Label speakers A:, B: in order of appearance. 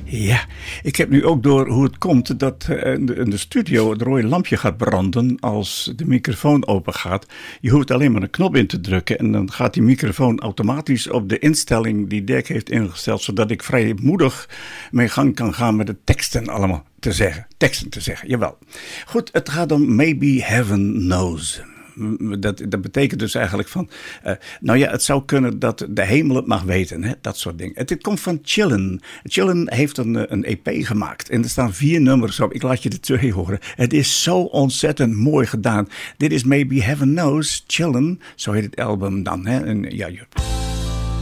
A: Ja, ik heb nu ook door hoe het komt dat in de studio het rode lampje gaat branden als de microfoon open gaat. Je hoeft alleen maar een knop in te drukken en dan gaat die microfoon automatisch op de instelling die Dirk heeft ingesteld, zodat ik vrijmoedig mee gang kan gaan met de teksten allemaal te zeggen. Teksten te zeggen, jawel. Goed, het gaat om Maybe Heaven Knows. Dat betekent dus eigenlijk van, nou ja, het zou kunnen dat de hemel het mag weten, hè? Dat soort dingen. Het komt van Chillen. Chillen heeft een EP gemaakt en er staan 4 nummers op. Ik laat je de 2 horen. Het is zo ontzettend mooi gedaan. Dit is Maybe Heaven Knows, Chillen, zo heet het album dan. Hè? En, ja,